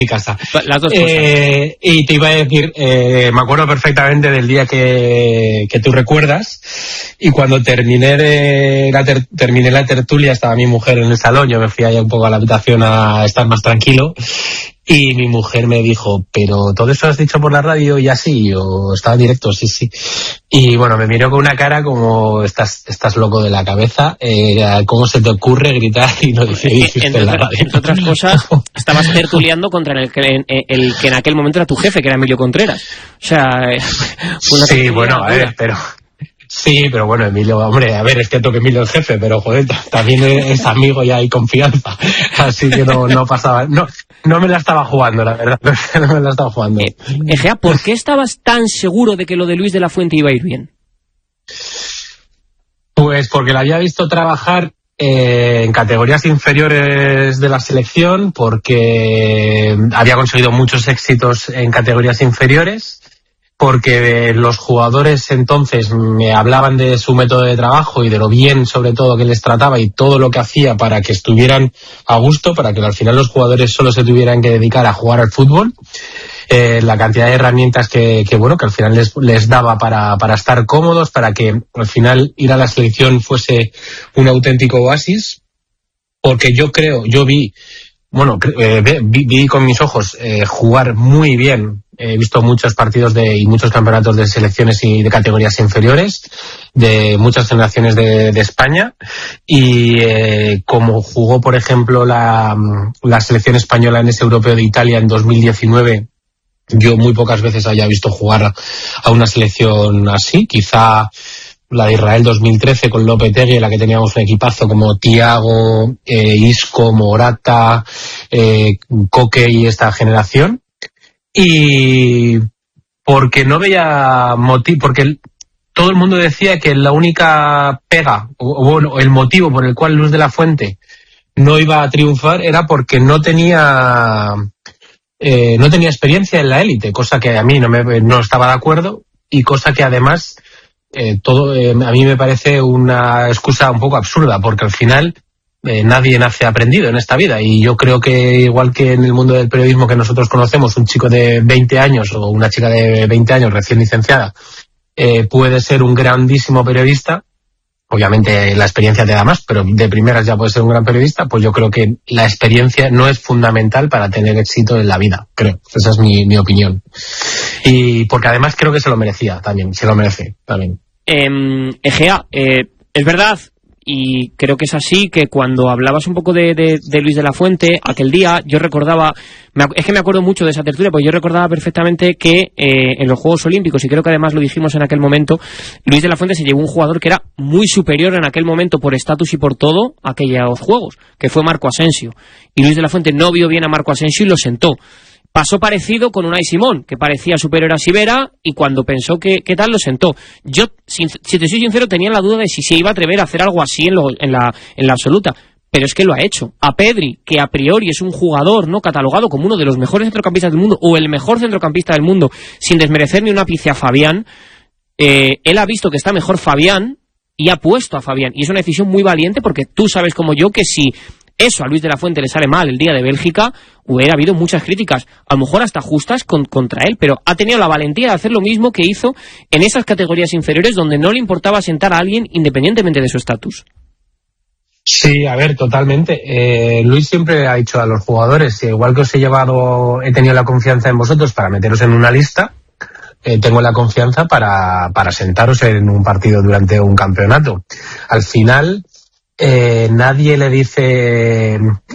mi casa. Las dos cosas. Y te iba a decir, me acuerdo perfectamente del día que tú recuerdas, y cuando terminé la tertulia, estaba mi mujer en el salón, yo me fui allá un poco a la habitación a estar más tranquilo, y mi mujer me dijo, ¿pero todo eso has dicho por la radio? Y así, yo estaba en directo, sí. Y bueno, me miró con una cara como, estás loco de la cabeza, ¿cómo se te ocurre gritar y no dijiste en la radio? Entre otras cosas, estabas tertuliando contra el que en aquel momento era tu jefe, que era Emilio Contreras. O sea, sí, bueno, a ver, pero... Sí, pero bueno, Emilio, hombre, a ver, es cierto que Emilio es jefe, pero joder, también es amigo y hay confianza. Así que no pasaba, no me la estaba jugando, la verdad, no me la estaba jugando. Egea, ¿por qué estabas tan seguro de que lo de Luis de la Fuente iba a ir bien? Pues porque la había visto trabajar en categorías inferiores de la selección, porque había conseguido muchos éxitos en categorías inferiores, porque los jugadores entonces me hablaban de su método de trabajo y de lo bien, sobre todo, que les trataba y todo lo que hacía para que estuvieran a gusto, para que al final los jugadores solo se tuvieran que dedicar a jugar al fútbol. La cantidad de herramientas que al final les daba para estar cómodos, para que al final ir a la selección fuese un auténtico oasis, porque yo vi con mis ojos jugar muy bien. He visto muchos partidos y muchos campeonatos de selecciones y de categorías inferiores de muchas generaciones de España, y como jugó, por ejemplo, la selección española en ese Europeo de Italia en 2019, yo muy pocas veces haya visto jugar a una selección así. Quizá la de Israel 2013 con Lopetegui, en la que teníamos un equipazo como Thiago, Isco, Morata, Coque y esta generación. Y porque no veía motivo, porque todo el mundo decía que la única pega, o bueno, el motivo por el cual Luis de la Fuente no iba a triunfar era porque no tenía experiencia en la élite, cosa que a mí no estaba de acuerdo, y cosa que además a mí me parece una excusa un poco absurda, porque al final nadie nace aprendido en esta vida, y yo creo que igual que en el mundo del periodismo que nosotros conocemos, un chico de 20 años o una chica de 20 años recién licenciada puede ser un grandísimo periodista. Obviamente la experiencia te da más, pero de primeras ya puede ser un gran periodista. Pues yo creo que la experiencia no es fundamental para tener éxito en la vida, creo. Esa es mi opinión. Y porque además creo que se lo merecía también, se lo merece también. Egea, es verdad, y creo que es así, que cuando hablabas un poco de Luis de la Fuente aquel día, yo recordaba, es que me acuerdo mucho de esa tertulia, porque yo recordaba perfectamente que en los Juegos Olímpicos, y creo que además lo dijimos en aquel momento, Luis de la Fuente se llevó un jugador que era muy superior en aquel momento por estatus y por todo a aquellos Juegos, que fue Marco Asensio, y Luis de la Fuente no vio bien a Marco Asensio y lo sentó. Pasó parecido con Unai Simón, que parecía superior a Sivera, y cuando pensó que tal, lo sentó. Yo, si te soy sincero, tenía la duda de si se iba a atrever a hacer algo así en la absoluta. Pero es que lo ha hecho. A Pedri, que a priori es un jugador no catalogado como uno de los mejores centrocampistas del mundo, o el mejor centrocampista del mundo, sin desmerecer ni un ápice a Fabián, él ha visto que está mejor Fabián y ha puesto a Fabián. Y es una decisión muy valiente, porque tú sabes como yo que si eso a Luis de la Fuente le sale mal el día de Bélgica, hubiera habido muchas críticas, a lo mejor hasta justas contra él, pero ha tenido la valentía de hacer lo mismo que hizo en esas categorías inferiores donde no le importaba sentar a alguien independientemente de su estatus. Sí, a ver, totalmente. Luis siempre ha dicho a los jugadores, igual que he tenido la confianza en vosotros para meteros en una lista, tengo la confianza para sentaros en un partido durante un campeonato. Al final, nadie le dice,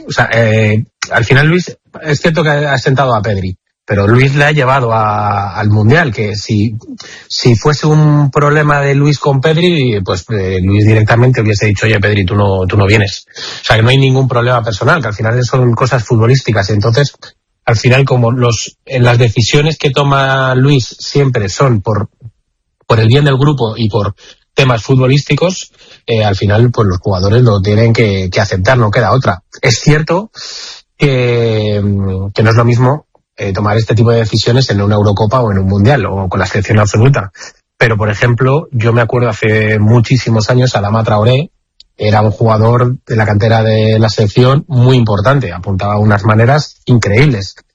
al final Luis, es cierto que ha sentado a Pedri, pero Luis le ha llevado al Mundial, que si fuese un problema de Luis con Pedri, pues Luis directamente hubiese dicho, oye Pedri, tú no vienes. O sea, que no hay ningún problema personal, que al final son cosas futbolísticas. Entonces, al final, como las decisiones que toma Luis siempre son por el bien del grupo y por temas futbolísticos, al final pues los jugadores lo tienen que aceptar, no queda otra. Es cierto que no es lo mismo tomar este tipo de decisiones en una Eurocopa o en un Mundial o con la selección absoluta, pero por ejemplo yo me acuerdo hace muchísimos años, Adama Traoré era un jugador de la cantera de la selección muy importante, apuntaba unas maneras increíbles,